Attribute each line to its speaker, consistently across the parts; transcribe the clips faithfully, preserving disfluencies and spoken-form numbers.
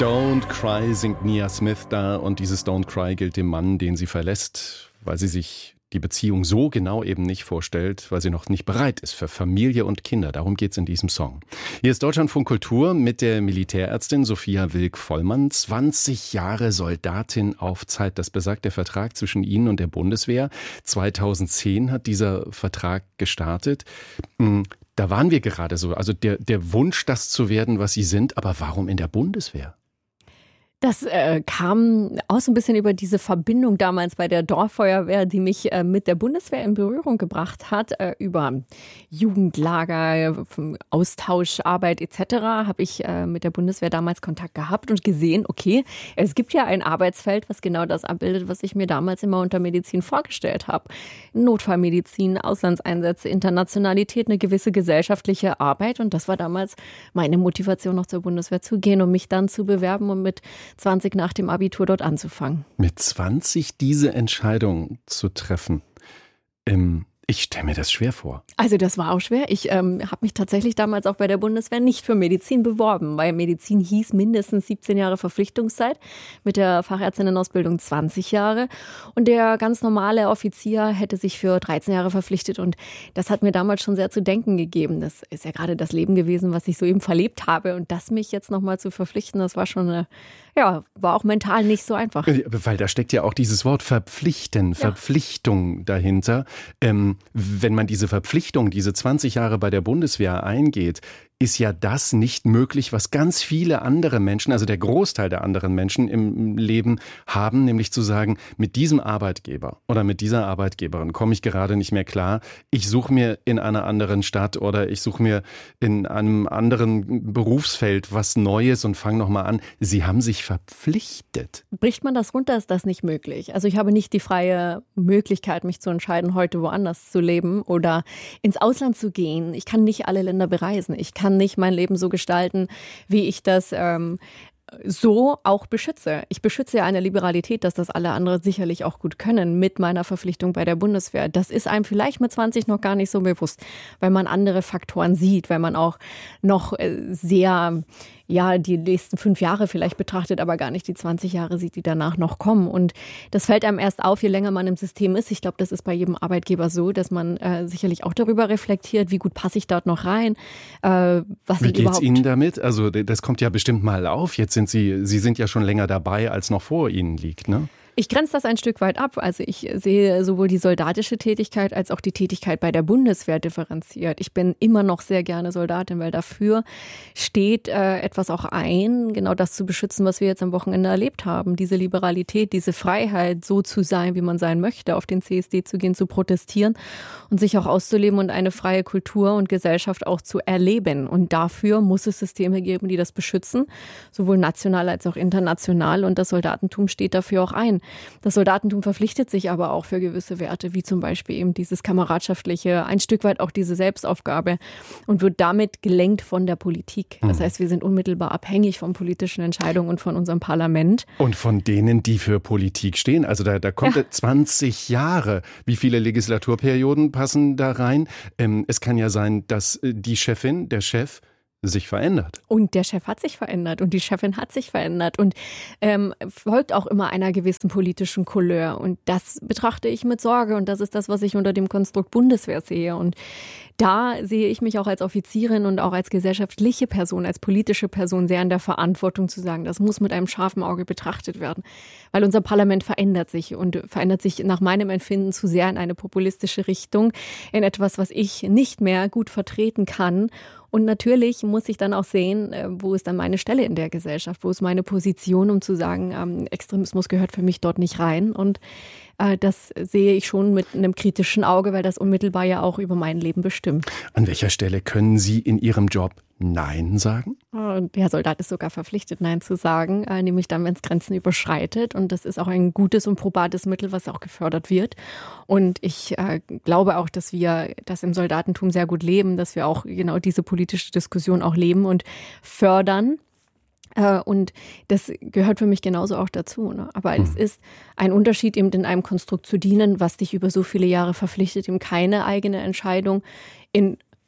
Speaker 1: Don't Cry singt Nia Smith da und dieses Don't Cry gilt dem Mann, den sie verlässt, weil sie sich die Beziehung so genau eben nicht vorstellt, weil sie noch nicht bereit ist für Familie und Kinder. Darum geht's in diesem Song. Hier ist Deutschlandfunk Kultur mit der Militärärztin Sophia Wilk-Vollmann. zwanzig Jahre Soldatin auf Zeit. Das besagt der Vertrag zwischen Ihnen und der Bundeswehr. zweitausendzehn hat dieser Vertrag gestartet. Da waren wir gerade so. Also der, der Wunsch, das zu werden, was Sie sind. Aber warum in der Bundeswehr?
Speaker 2: Das äh, kam auch so ein bisschen über diese Verbindung damals bei der Dorffeuerwehr, die mich äh, mit der Bundeswehr in Berührung gebracht hat. Äh, über Jugendlager, Austauscharbeit et cetera habe ich äh, mit der Bundeswehr damals Kontakt gehabt und gesehen, okay, es gibt ja ein Arbeitsfeld, was genau das abbildet, was ich mir damals immer unter Medizin vorgestellt habe. Notfallmedizin, Auslandseinsätze, Internationalität, eine gewisse gesellschaftliche Arbeit. Und das war damals meine Motivation, noch zur Bundeswehr zu gehen und mich dann zu bewerben und mit zwanzig nach dem Abitur dort anzufangen.
Speaker 1: Mit zwanzig diese Entscheidung zu treffen, ähm, ich stelle mir das schwer vor.
Speaker 2: Also das war auch schwer. Ich ähm, habe mich tatsächlich damals auch bei der Bundeswehr nicht für Medizin beworben, weil Medizin hieß mindestens siebzehn Jahre Verpflichtungszeit, mit der Fachärztinnenausbildung zwanzig Jahre. Und der ganz normale Offizier hätte sich für dreizehn Jahre verpflichtet. Und das hat mir damals schon sehr zu denken gegeben. Das ist ja gerade das Leben gewesen, was ich soeben verlebt habe. Und das mich jetzt nochmal zu verpflichten, das war schon eine, ja, war auch mental nicht so einfach.
Speaker 1: Weil da steckt ja auch dieses Wort verpflichten, ja. Verpflichtung dahinter. Ähm, wenn man diese Verpflichtung, diese zwanzig Jahre bei der Bundeswehr eingeht, ist ja das nicht möglich, was ganz viele andere Menschen, also der Großteil der anderen Menschen im Leben haben, nämlich zu sagen, mit diesem Arbeitgeber oder mit dieser Arbeitgeberin komme ich gerade nicht mehr klar. Ich suche mir in einer anderen Stadt oder ich suche mir in einem anderen Berufsfeld was Neues und fange nochmal an. Sie haben sich verpflichtet.
Speaker 2: Bricht man das runter, ist das nicht möglich. Also ich habe nicht die freie Möglichkeit, mich zu entscheiden, heute woanders zu leben oder ins Ausland zu gehen. Ich kann nicht alle Länder bereisen. Ich kann nicht mein Leben so gestalten, wie ich das ähm, so auch beschütze. Ich beschütze ja eine Liberalität, dass das alle anderen sicherlich auch gut können mit meiner Verpflichtung bei der Bundeswehr. Das ist einem vielleicht mit zwanzig noch gar nicht so bewusst, weil man andere Faktoren sieht, weil man auch noch sehr, ja, die nächsten fünf Jahre vielleicht betrachtet, aber gar nicht die zwanzig Jahre sieht, die danach noch kommen. Und das fällt einem erst auf, je länger man im System ist. Ich glaube, das ist bei jedem Arbeitgeber so, dass man äh, sicherlich auch darüber reflektiert, wie gut passe ich dort noch rein. Äh, was
Speaker 1: wie geht's
Speaker 2: überhaupt
Speaker 1: Ihnen damit? Also das kommt ja bestimmt mal auf. Jetzt sind Sie, Sie sind ja schon länger dabei, als noch vor Ihnen liegt, ne?
Speaker 2: Ich grenze das ein Stück weit ab. Also ich sehe sowohl die soldatische Tätigkeit als auch die Tätigkeit bei der Bundeswehr differenziert. Ich bin immer noch sehr gerne Soldatin, weil dafür steht äh, etwas auch ein, genau das zu beschützen, was wir jetzt am Wochenende erlebt haben. Diese Liberalität, diese Freiheit, so zu sein, wie man sein möchte, auf den C S D zu gehen, zu protestieren und sich auch auszuleben und eine freie Kultur und Gesellschaft auch zu erleben. Und dafür muss es Systeme geben, die das beschützen, sowohl national als auch international. Und das Soldatentum steht dafür auch ein. Das Soldatentum verpflichtet sich aber auch für gewisse Werte, wie zum Beispiel eben dieses kameradschaftliche, ein Stück weit auch diese Selbstaufgabe und wird damit gelenkt von der Politik. Das heißt, wir sind unmittelbar abhängig von politischen Entscheidungen und von unserem Parlament.
Speaker 1: Und von denen, die für Politik stehen. Also da, da kommt ja. zwanzig Jahre. Wie viele Legislaturperioden passen da rein? Ähm, es kann ja sein, dass die Chefin, der Chef, sich verändert.
Speaker 2: Und der Chef hat sich verändert und die Chefin hat sich verändert und ähm, folgt auch immer einer gewissen politischen Couleur. Und das betrachte ich mit Sorge und das ist das, was ich unter dem Konstrukt Bundeswehr sehe. Und da sehe ich mich auch als Offizierin und auch als gesellschaftliche Person, als politische Person sehr in der Verantwortung zu sagen, das muss mit einem scharfen Auge betrachtet werden. Weil unser Parlament verändert sich und verändert sich nach meinem Empfinden zu sehr in eine populistische Richtung, in etwas, was ich nicht mehr gut vertreten kann. Und natürlich muss ich dann auch sehen, wo ist dann meine Stelle in der Gesellschaft, wo ist meine Position, um zu sagen, ähm, Extremismus gehört für mich dort nicht rein. Und äh, das sehe ich schon mit einem kritischen Auge, weil das unmittelbar ja auch über mein Leben bestimmt.
Speaker 1: An welcher Stelle können Sie in Ihrem Job Nein sagen?
Speaker 2: Der Soldat ist sogar verpflichtet, Nein zu sagen, äh, nämlich dann, wenn es Grenzen überschreitet. Und das ist auch ein gutes und probates Mittel, was auch gefördert wird. Und ich äh, glaube auch, dass wir das im Soldatentum sehr gut leben, dass wir auch genau diese politische Diskussion auch leben und fördern. Äh, und das gehört für mich genauso auch dazu. Ne? Aber hm. es ist ein Unterschied, eben in einem Konstrukt zu dienen, was dich über so viele Jahre verpflichtet, eben keine eigene Entscheidung in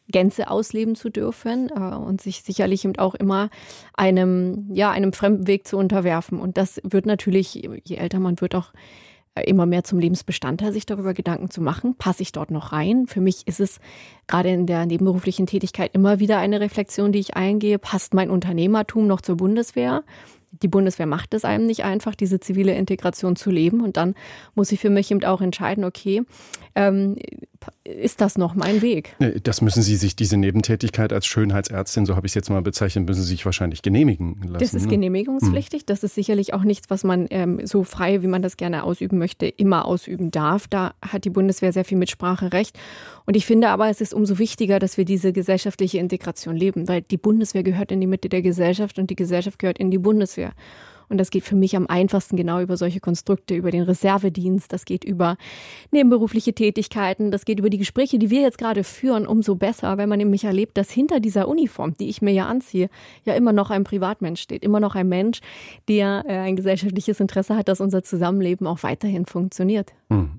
Speaker 2: Gänze ausleben zu dürfen äh, und sich sicherlich eben auch immer einem, ja, einem fremden Weg zu unterwerfen. Und das wird natürlich, je älter man wird, auch immer mehr zum Lebensbestandteil, sich darüber Gedanken zu machen. Passe ich dort noch rein? Für mich ist es gerade in der nebenberuflichen Tätigkeit immer wieder eine Reflexion, die ich eingehe. Passt mein Unternehmertum noch zur Bundeswehr? Die Bundeswehr macht es einem nicht einfach, diese zivile Integration zu leben. Und dann muss ich für mich eben auch entscheiden, okay, ähm, ist das noch mein Weg?
Speaker 1: Das müssen Sie sich, diese Nebentätigkeit als Schönheitsärztin, so habe ich es jetzt mal bezeichnet, müssen Sie sich wahrscheinlich genehmigen lassen.
Speaker 2: Das ist
Speaker 1: ne?
Speaker 2: genehmigungspflichtig. Hm. Das ist sicherlich auch nichts, was man ähm, so frei, wie man das gerne ausüben möchte, immer ausüben darf. Da hat die Bundeswehr sehr viel Mitspracherecht. Und ich finde aber, es ist umso wichtiger, dass wir diese gesellschaftliche Integration leben, weil die Bundeswehr gehört in die Mitte der Gesellschaft und die Gesellschaft gehört in die Bundeswehr. Und das geht für mich am einfachsten genau über solche Konstrukte, über den Reservedienst, das geht über nebenberufliche Tätigkeiten, das geht über die Gespräche, die wir jetzt gerade führen, umso besser, wenn man nämlich erlebt, dass hinter dieser Uniform, die ich mir ja anziehe, ja immer noch ein Privatmensch steht, immer noch ein Mensch, der äh, ein gesellschaftliches Interesse hat, dass unser Zusammenleben auch weiterhin funktioniert.
Speaker 1: Mhm.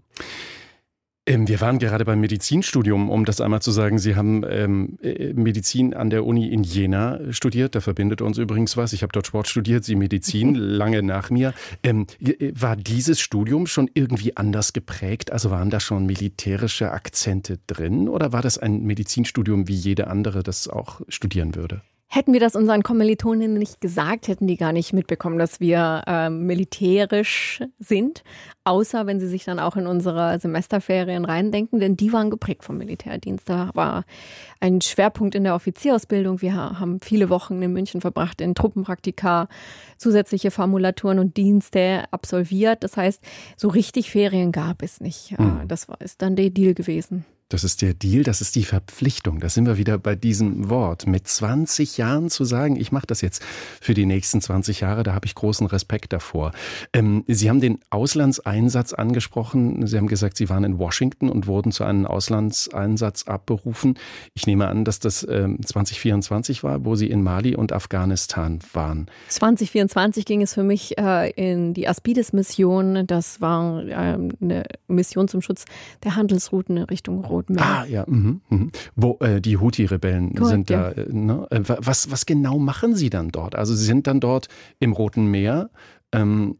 Speaker 1: Wir waren gerade beim Medizinstudium, um das einmal zu sagen. Sie haben ähm, Medizin an der Uni in Jena studiert. Da verbindet uns übrigens was. Ich habe dort Sport studiert, Sie Medizin, lange nach mir. Ähm, war dieses Studium schon irgendwie anders geprägt? Also waren da schon militärische Akzente drin? Oder war das ein Medizinstudium, wie jede andere das auch studieren würde?
Speaker 2: Hätten wir das unseren Kommilitoninnen nicht gesagt, hätten die gar nicht mitbekommen, dass wir äh, militärisch sind. Außer wenn sie sich dann auch in unsere Semesterferien reindenken, denn die waren geprägt vom Militärdienst. Da war ein Schwerpunkt in der Offizierausbildung. Wir haben viele Wochen in München verbracht, in Truppenpraktika, zusätzliche Formulaturen und Dienste absolviert. Das heißt, so richtig Ferien gab es nicht. Mhm. Das war, ist dann der Deal gewesen.
Speaker 1: Das ist der Deal, das ist die Verpflichtung. Da sind wir wieder bei diesem Wort. Mit zwanzig Jahren zu sagen, ich mache das jetzt für die nächsten zwanzig Jahre, da habe ich großen Respekt davor. Ähm, Sie haben den Auslandseinsatz angesprochen. Sie haben gesagt, Sie waren in Washington und wurden zu einem Auslandseinsatz abberufen. Ich nehme an, dass das ähm, zwanzig vierundzwanzig war, wo Sie in Mali und Afghanistan waren.
Speaker 2: zwanzig vierundzwanzig ging es für mich äh, in die Aspides-Mission. Das war äh, eine Mission zum Schutz der Handelsrouten in Richtung Rom.
Speaker 1: Ah, ja. Mhm, mhm. Wo äh, die Houthi-Rebellen
Speaker 2: Correct,
Speaker 1: sind da.
Speaker 2: ja.
Speaker 1: Äh, ne? was, was genau machen Sie dann dort? Also Sie sind dann dort im Roten Meer. Ähm,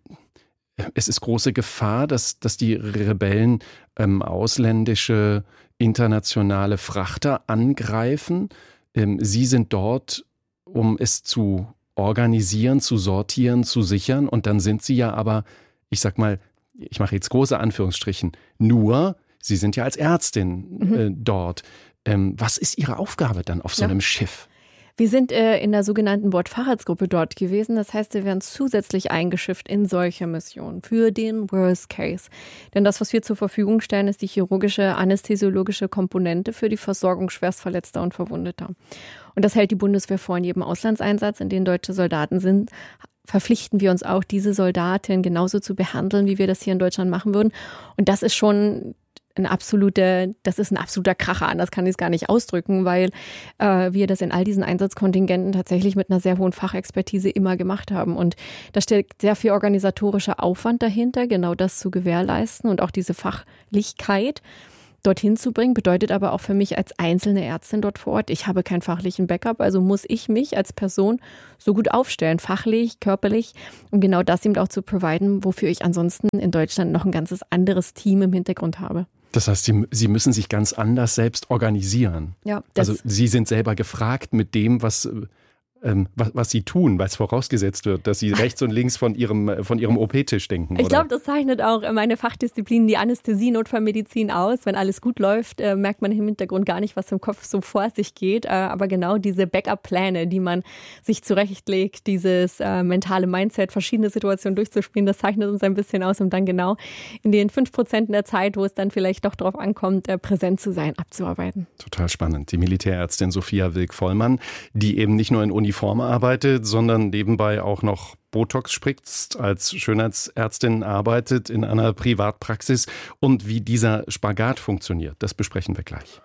Speaker 1: es ist große Gefahr, dass, dass die Rebellen ähm, ausländische, internationale Frachter angreifen. Ähm, Sie sind dort, um es zu organisieren, zu sortieren, zu sichern. Und dann sind Sie ja aber, ich sag mal, ich mache jetzt große Anführungsstrichen, nur... Sie sind ja als Ärztin mhm. äh, dort. Ähm, was ist Ihre Aufgabe dann auf so ja. einem Schiff?
Speaker 2: Wir sind äh, in der sogenannten Bordfahrradsgruppe dort gewesen. Das heißt, wir werden zusätzlich eingeschifft in solche Missionen für den Worst Case. Denn das, was wir zur Verfügung stellen, ist die chirurgische, anästhesiologische Komponente für die Versorgung Schwerstverletzter und Verwundeter. Und das hält die Bundeswehr vor in jedem Auslandseinsatz, in dem deutsche Soldaten sind. Verpflichten wir uns auch, diese Soldatin genauso zu behandeln, wie wir das hier in Deutschland machen würden. Und das ist schon... Ein absolute, das ist ein absoluter Kracher, anders kann ich es gar nicht ausdrücken, weil äh, wir das in all diesen Einsatzkontingenten tatsächlich mit einer sehr hohen Fachexpertise immer gemacht haben. Und da steckt sehr viel organisatorischer Aufwand dahinter, genau das zu gewährleisten und auch diese Fachlichkeit dorthin zu bringen, bedeutet aber auch für mich als einzelne Ärztin dort vor Ort, ich habe keinen fachlichen Backup, also muss ich mich als Person so gut aufstellen, fachlich, körperlich, um genau das eben auch zu providen, wofür ich ansonsten in Deutschland noch ein ganzes anderes Team im Hintergrund habe.
Speaker 1: Das heißt, Sie, Sie müssen sich ganz anders selbst organisieren.
Speaker 2: Ja,
Speaker 1: also Sie sind selber gefragt mit dem, was, ähm, was, was Sie tun, weil es vorausgesetzt wird, dass Sie rechts und links von Ihrem, von Ihrem O P-Tisch denken.
Speaker 2: Ich glaube, das zeichnet auch meine Fachdisziplin, die Anästhesie, Notfallmedizin aus. Wenn alles gut läuft, äh, merkt man im Hintergrund gar nicht, was im Kopf so vor sich geht. Äh, aber genau diese Backup-Pläne, die man sich zurechtlegt, dieses äh, mentale Mindset, verschiedene Situationen durchzuspielen, das zeichnet uns ein bisschen aus, um dann genau in den fünf Prozent der Zeit, wo es dann vielleicht doch drauf ankommt, äh, präsent zu sein, abzuarbeiten.
Speaker 1: Total spannend. Die Militärärztin Sophia Wilk-Vollmann, die eben nicht nur in Uniform arbeitet, sondern nebenbei auch noch Botox spritzt, als Schönheitsärztin arbeitet in einer Privatpraxis. Und wie dieser Spagat funktioniert, das besprechen wir gleich.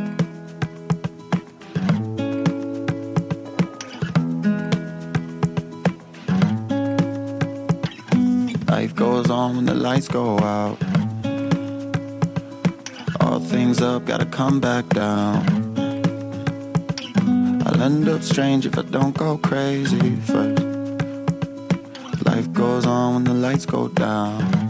Speaker 1: Life goes on when the lights go out. All things up, gotta come back down.
Speaker 3: I'll end up strange if I don't go crazy first. Life goes on when the lights go down.